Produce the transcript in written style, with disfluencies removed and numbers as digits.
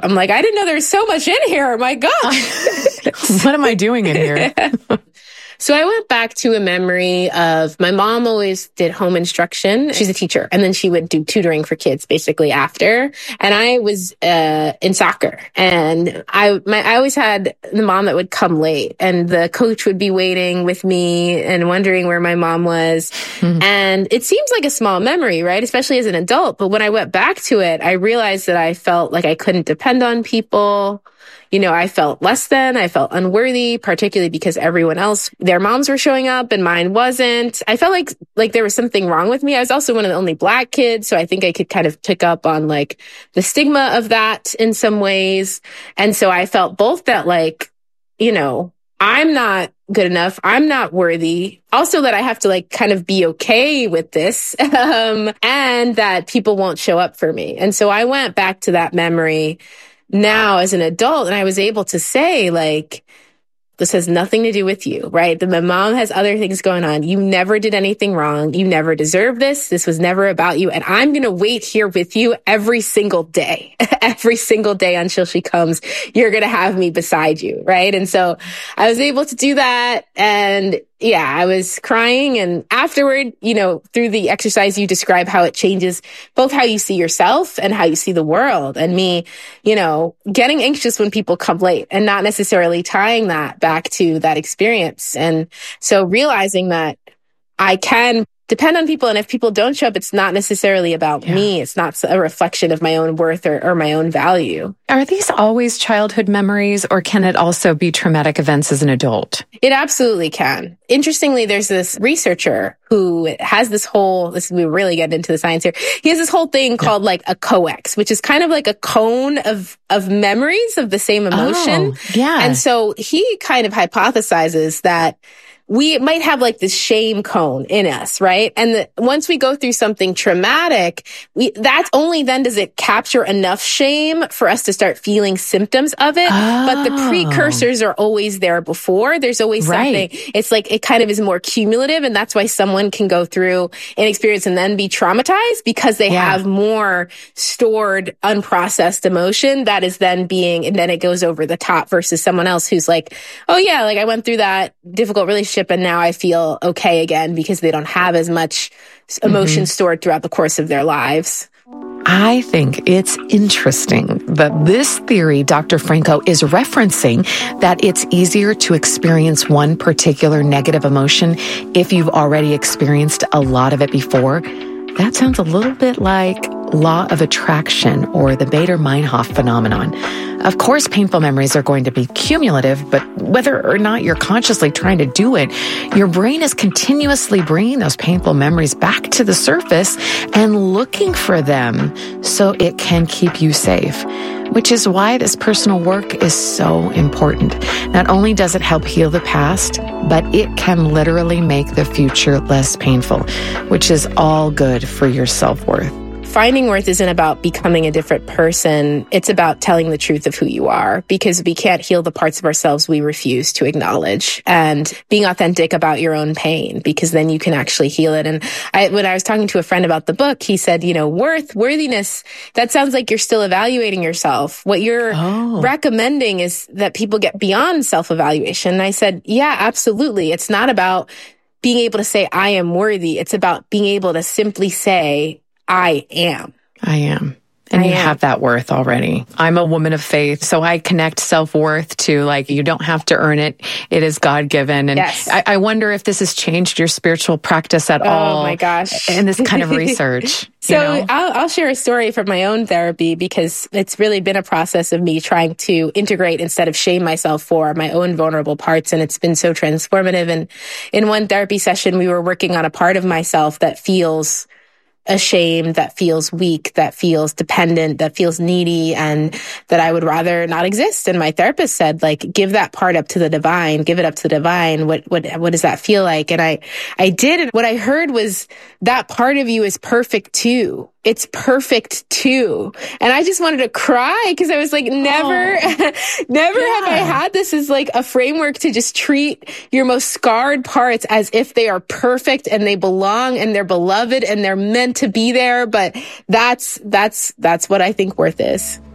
I'm like, I didn't know there was so much in here. My gosh. What am I doing in here? So I went back to a memory of my mom always did home instruction. She's a teacher. And then she would do tutoring for kids basically after. And I was in soccer. And I always had the mom that would come late. And the coach would be waiting with me and wondering where my mom was. Mm-hmm. And it seems like a small memory, right? Especially as an adult. But when I went back to it, I realized that I felt like I couldn't depend on people. You know, I felt less than, I felt unworthy, particularly because everyone else, their moms were showing up and mine wasn't. I felt like there was something wrong with me. I was also one of the only Black kids. So I think I could kind of pick up on like the stigma of that in some ways. And so I felt both that like, you know, I'm not good enough. I'm not worthy. Also that I have to like kind of be okay with this, and that people won't show up for me. And so I went back to that memory now as an adult, and I was able to say, like, this has nothing to do with you, right? My mom has other things going on. You never did anything wrong. You never deserved this. This was never about you. And I'm going to wait here with you every single day, every single day until she comes. You're going to have me beside you, right? And so I was able to do that. And yeah, I was crying. And afterward, you know, through the exercise, you describe how it changes both how you see yourself and how you see the world. And me, you know, getting anxious when people come late and not necessarily tying that back to that experience. And so realizing that I can depend on people. And if people don't show up, it's not necessarily about me. It's not a reflection of my own worth or my own value. Are these always childhood memories, or can it also be traumatic events as an adult? It absolutely can. Interestingly, there's this researcher who has we really get into the science here. He has this whole thing called like a COEX, which is kind of like a cone of memories of the same emotion. Oh, yeah. And so he kind of hypothesizes that we might have like this shame cone in us, right? And once we go through something traumatic, that's only then does it capture enough shame for us to start feeling symptoms of it. Oh. But the precursors are always there before. There's always something. It's like it kind of is more cumulative. And that's why someone can go through an experience and then be traumatized because they have more stored, unprocessed emotion that is then and then it goes over the top versus someone else who's like, oh yeah, like I went through that difficult relationship and now I feel okay again because they don't have as much emotion stored throughout the course of their lives. I think it's interesting that this theory Dr. Franco is referencing, that it's easier to experience one particular negative emotion if you've already experienced a lot of it before. That sounds a little bit like law of attraction or the Baader-Meinhof phenomenon. Of course, painful memories are going to be cumulative, but whether or not you're consciously trying to do it, your brain is continuously bringing those painful memories back to the surface and looking for them so it can keep you safe, which is why this personal work is so important. Not only does it help heal the past, but it can literally make the future less painful, which is all good for your self-worth. Finding worth isn't about becoming a different person. It's about telling the truth of who you are, because we can't heal the parts of ourselves we refuse to acknowledge, and being authentic about your own pain, because then you can actually heal it. And when I was talking to a friend about the book, he said, you know, worthiness, that sounds like you're still evaluating yourself. What you're recommending is that people get beyond self-evaluation. And I said, yeah, absolutely. It's not about being able to say, I am worthy. It's about being able to simply say, I am. And you have that worth already. I'm a woman of faith, so I connect self-worth to, like, you don't have to earn it. It is God-given. And yes. I wonder if this has changed your spiritual practice at all. Oh my gosh. In this kind of research. So I'll share a story from my own therapy, because it's really been a process of me trying to integrate instead of shame myself for my own vulnerable parts. And it's been so transformative. And in one therapy session, we were working on a part of myself that feels ashamed, that feels weak, that feels dependent, that feels needy, and that I would rather not exist. And my therapist said, like, give that part up to the divine, give it up to the divine. What does that feel like? And I did. And what I heard was that part of you is perfect too. It's perfect too. And I just wanted to cry, because I was like, never have I had this as like a framework to just treat your most scarred parts as if they are perfect and they belong and they're beloved and they're meant to be there. But that's what I think worth is.